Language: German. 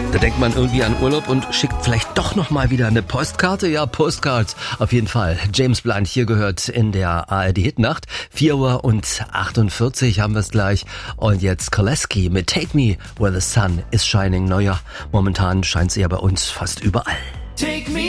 Da denkt man irgendwie an Urlaub und schickt vielleicht doch nochmal wieder eine Postkarte. Ja, Postcards auf jeden Fall. James Blunt hier gehört in der ARD-Hitnacht. 4:48 haben wir es gleich. Und jetzt Koleski mit Take Me Where the Sun is Shining. Naja, momentan scheint sie ja bei uns fast überall. Take me